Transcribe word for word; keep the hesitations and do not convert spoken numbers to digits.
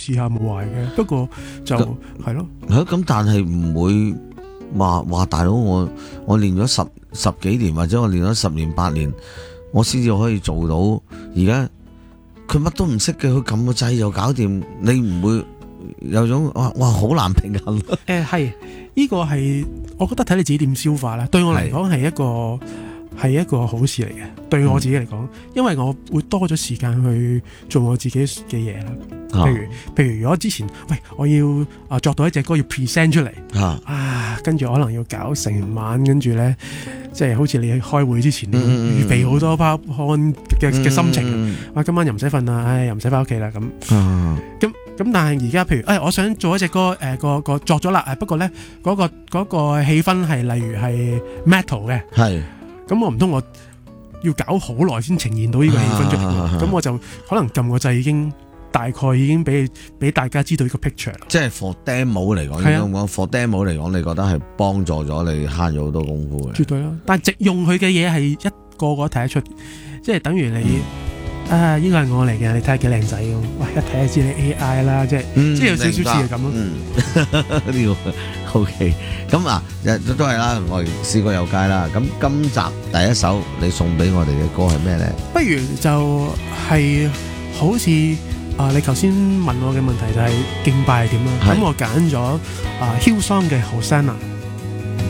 試下冇壞嘅，不過就係咯。 係咁，但係唔會話話大佬我我練咗十十幾年，或者我練咗十年八年，我先至可以做到。而家佢乜都唔識嘅，佢撳個掣就搞掂，你唔會有種哇哇好難平衡。 誒係呢個係我覺得睇你自己點消化啦。對我嚟講係一個係一個好事嚟嘅，對我自己嚟講，嗯、因為我會多咗時間去做我自己嘅嘢啦。譬如、啊、譬如如果之前喂我要啊作到一隻歌要 present 出嚟啊，啊跟住可能要搞成晚，跟住咧即係好似你開會之前、嗯、預備好多 PowerPoint 嘅嘅心情，嗯、啊今晚又唔使瞓啦，唉又唔使翻屋企啦咁。咁咁但係而家譬如誒、哎、我想做一隻歌誒、呃、個個作咗啦，不過咧嗰、嗰個嗰、嗰個氣氛係例如係 metal 嘅，係咁我唔通我要搞好耐先呈現到呢個氣氛出嚟，咁、啊啊、我就可能撳個掣已經大概已經俾俾大家知道呢個 picture 啦。即係 for demo 嚟講，應該講 for demo 嚟講，你覺得係幫助咗你慳咗好多功夫嘅？ 絕對啦，但係直用佢嘅嘢係一個個睇得出，即係等於你、嗯、啊呢個係我嚟嘅，你睇下幾靚仔咁，哇一睇就知你 A I 啦，即係、嗯、即係有少少似係咁咯。 呢個 OK， 咁啊都係啦，我哋試過有街啦。咁今集第一首你送俾我哋嘅歌係咩咧？不如就係好似啊，你頭先問我嘅問題就係敬拜係點啦，咁我揀咗啊 Hillsong 嘅 Hosanna。